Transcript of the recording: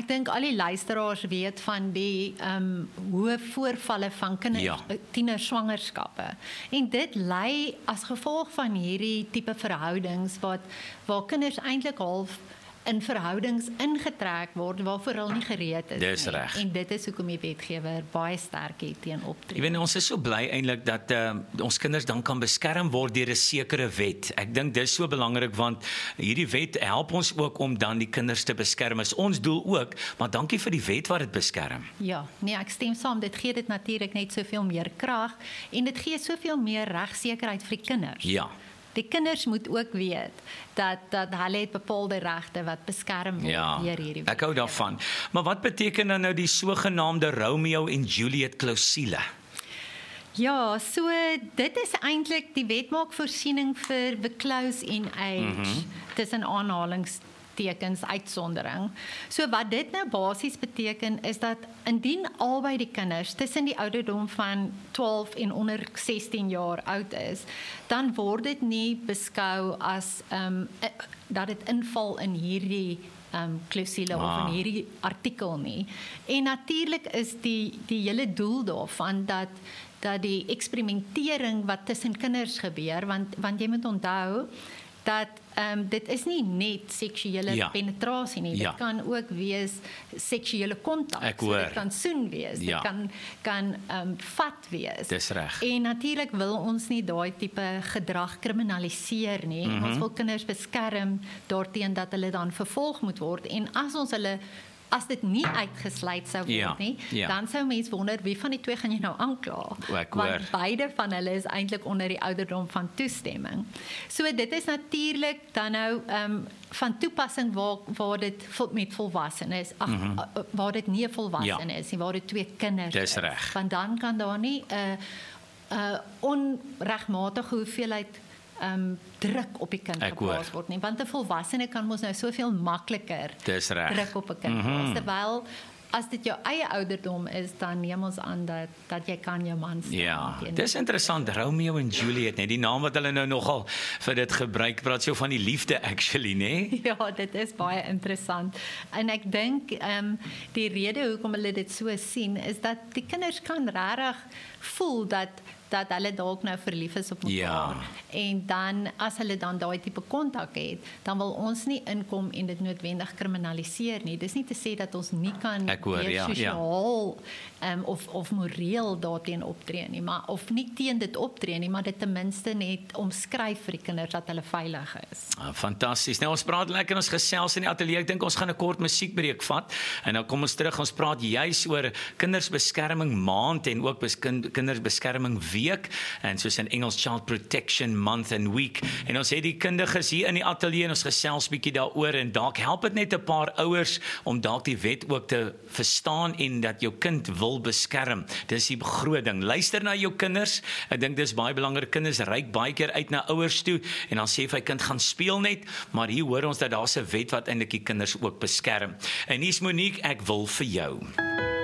dink al die luisteraars weet van die hoë voorvalle van tienerswangerskappe. En dit lei as gevolg van hierdie tipe verhoudings waar kinders eintlik half in verhoudings ingetrek word waarvoor hulle nie gereed is. Dis reg. En dit is hoekom die wetgewer baie sterk hier teen optree. Jy weet, ons is so bly eintlik dat ons kinders dan kan beskerm word deur 'n sekere wet. Ek dink dis so belangrik want hierdie wet help ons ook om dan die kinders te beskerm. Is ons doel ook, maar dankie vir die wet wat dit beskerm. Ja, nee, ek stem saam. Dit gee dit natuurlik net soveel meer krag en dit gee soveel meer regsekerheid vir die kinders. Ja. Die kinders moet ook weet dat hulle het bepaalde regte wat beskerm word deur hierdie wet. Ek hou daarvan. Maar wat beteken dan nou die sogenaamde Romeo en Juliet klousule? Ja, so dit is eintlik die wet maak voorsiening vir the close in age. Tussen aanhalingstekens uitsondering. So wat dit nou basies beteken is dat indien albei die kinders tussen die ouderdom van 12 en onder 16 jaar oud is, dan word dit nie beskou as dat dit inval in hierdie klousule of in hierdie artikel nie. En natuurlik is die hele doel daarvan dat die eksperimentering wat tussen kinders gebeur, want jy moet onthou dat dit is nie net seksuele penetrasie nie, dit kan ook wees seksuele kontak, so dit kan soen wees, dit kan vat wees. Dis reg. En natuurlik wil ons nie daai tipe gedrag kriminaliseer nie, ons wil kinders beskerm daarteen dat hulle dan vervolg moet word, en as dit nie uitgesluit sou word nie, dan sou mens wonder wie van die twee gaan jy nou aankla. Want beide van hulle is eintlik onder die ouderdom van toestemming. So dit is natuurlik dan nou van toepassing waar dit met volwassenes, waar dit nie 'n volwassene is nie, waar dit twee kinders is. Want dan kan daar nie 'n onregmatige hoeveelheid druk op die kind geplaas word nie, want 'n volwassene kan mos nou soveel makliker druk op 'n kind plaas, terwyl as dit jou eie ouderdom is, dan neem ons aan dat jy kan jou man staan. Ja, dis interessant, Romeo en Juliet, nee, die naam wat hulle nou nogal vir dit gebruik, praat so van die liefde actually, nee? Ja, dit is baie interessant. En ek dink die rede hoekom hulle dit so sien, is dat die kinders kan regtig voel dat hulle dalk nou verlief is op mekaar. En dan, as hulle dan daai tipe kontak het, dan wil ons nie inkom en dit noodwendig kriminaliseer nie. Dis nie te sê dat ons nie kan sosiaal of moreel daarteen optree nie, maar of nie teen dit optree nie, maar dit ten minste net omskryf vir die kinders dat hulle veilig is. Fantasties. Nou ons praat lekker, ons gesels in die ateljee. Ek dink ons gaan 'n kort musiekbreek vat en dan kom ons terug. Ons praat juis oor Kindersbeskerming Maand en ook Kindersbeskerming Week, en soos in Engels Child Protection Month and Week. En ons het die kundiges hier in die ateljee en ons gesels bietjie daaroor, en dalk help dit net 'n paar ouers om dalk die wet ook te verstaan en dat jou kind wil beskerm. Dis die groot ding. Luister na jou kinders. Ek dink dis baie belangrik. Kinders reik baie keer uit na ouers toe en dan sê vir kind gaan speel net, maar hier hoor ons dat daar's 'n wet wat eintlik die kinders ook beskerm. En hier's Monique, ek wil vir jou.